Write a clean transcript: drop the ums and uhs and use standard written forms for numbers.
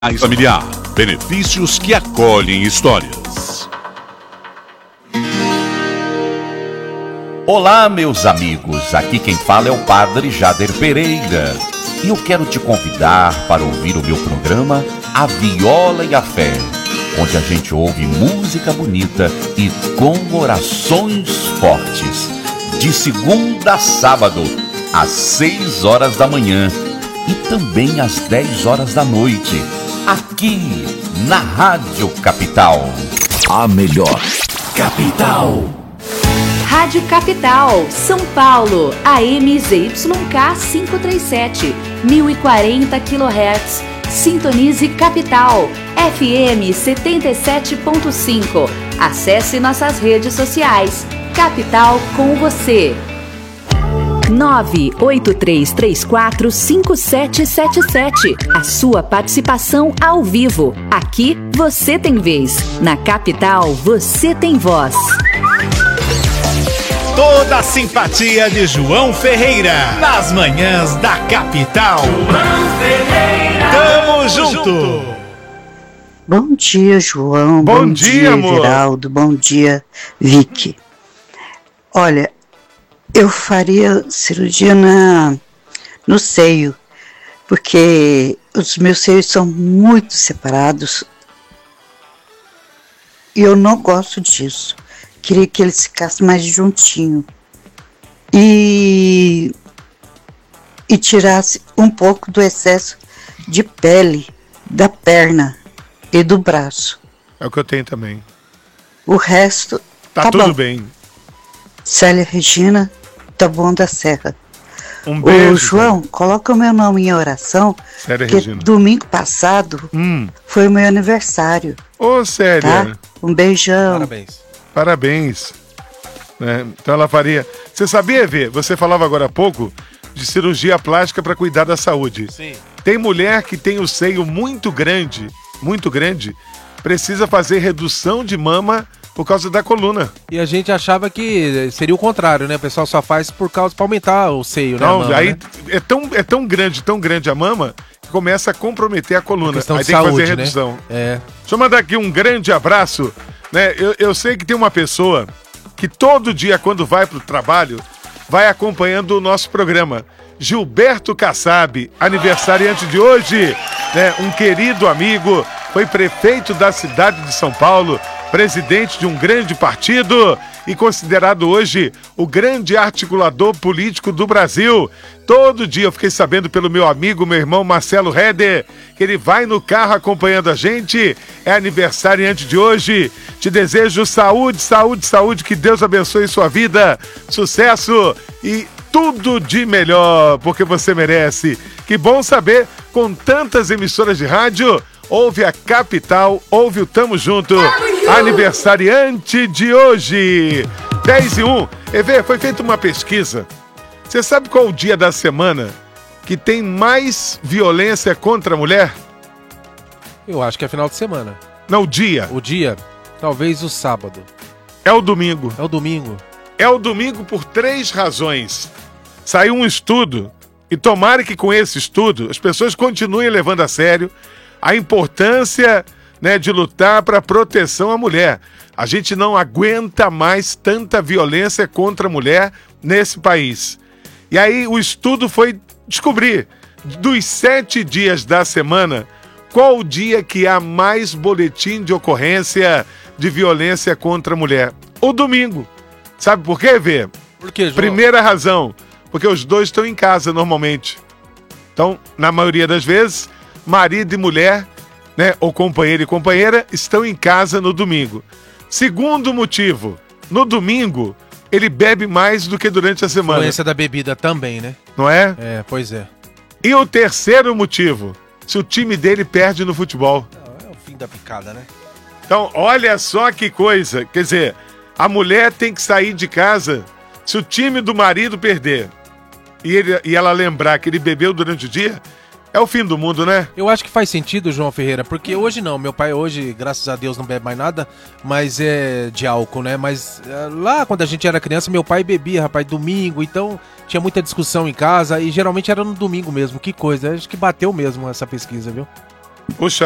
Familiar. Benefícios que acolhem histórias. Olá, meus amigos. Aqui quem fala é o Padre Jader Pereira. E eu quero te convidar para ouvir o meu programa A Viola e a Fé, onde a gente ouve música bonita e com orações fortes. De segunda a sábado, às 6 horas da manhã e também às 10 horas da noite. Aqui na Rádio Capital. A melhor capital. Rádio Capital, São Paulo, AM ZYK 537, 1040 kHz. Sintonize Capital, FM 77.5. Acesse nossas redes sociais. Capital com você. 983345777. A sua participação ao vivo. Aqui você tem vez. Na Capital você tem voz. Toda a simpatia de João Ferreira nas manhãs da Capital. João Ferreira. Tamo junto. Bom dia, João. Bom dia, amor. Geraldo. Bom dia, Vicky. Olha, eu faria cirurgia no seio, porque os meus seios são muito separados e eu não gosto disso. Queria que eles ficassem mais juntinho e tirasse um pouco do excesso de pele da perna e do braço. É o que eu tenho também. O resto tá tudo bom. bem. Célia Regina, Taboão da Serra. Um beijo. Ô, João, coloca o meu nome em oração, Célia porque Regina. domingo passado foi o meu aniversário. Ô, Célia. Tá? Um beijão. Parabéns. Então ela faria... Você sabia, Vê? Você falava agora há pouco de cirurgia plástica para cuidar da saúde. Sim. Tem mulher que tem o seio muito grande, precisa fazer redução de mama por causa da coluna. E a gente achava que seria o contrário, né? O pessoal só faz para aumentar o seio, né? Não, mama, aí né? é tão grande a mama que começa a comprometer a coluna. Questão Aí de tem saúde, que fazer né? redução. É. Deixa eu mandar aqui um grande abraço, né? Eu sei que tem uma pessoa que todo dia, quando vai pro trabalho, vai acompanhando o nosso programa. Gilberto Kassab, aniversariante de hoje, né? Um querido amigo, foi prefeito da cidade de São Paulo, presidente de um grande partido e considerado hoje o grande articulador político do Brasil. Todo dia eu fiquei sabendo pelo meu amigo, meu irmão Marcelo Heder, que ele vai no carro acompanhando a gente. É aniversariante de hoje. Te desejo saúde, saúde, saúde, que Deus abençoe sua vida, sucesso e tudo de melhor, porque você merece. Que bom saber, com tantas emissoras de rádio, ouve a Capital, ouve o Tamo Junto. Aniversariante de hoje, 10/1. Evê, foi feita uma pesquisa. Você sabe qual o dia da semana que tem mais violência contra a mulher? Eu acho que é final de semana. Não, o dia. O dia, talvez o sábado. É o domingo. É o domingo. É o domingo por 3 razões. Saiu um estudo, e tomara que com esse estudo as pessoas continuem levando a sério a importância, né, de lutar para a proteção à mulher. A gente não aguenta mais tanta violência contra a mulher nesse país. E aí o estudo foi descobrir, dos 7 dias da semana, qual o dia que há mais boletim de ocorrência de violência contra a mulher? O domingo. Sabe por quê, Vê? Por quê, João? Primeira razão, porque os dois estão em casa normalmente. Então, na maioria das vezes, marido e mulher, né, ou companheiro e companheira, estão em casa no domingo. Segundo motivo, no domingo, ele bebe mais do que durante a semana. Influência da bebida também, né? Não é? É, pois é. E o terceiro motivo, se o time dele perde no futebol. É o fim da picada, né? Então, olha só que coisa. Quer dizer, a mulher tem que sair de casa se o time do marido perder e ela lembrar que ele bebeu durante o dia. É o fim do mundo, né? Eu acho que faz sentido, João Ferreira, porque hoje não, meu pai hoje, graças a Deus, não bebe mais nada, mas é de álcool, né? Mas lá, quando a gente era criança, meu pai bebia, rapaz, domingo, então tinha muita discussão em casa e geralmente era no domingo mesmo, que coisa, acho que bateu mesmo essa pesquisa, viu? Puxa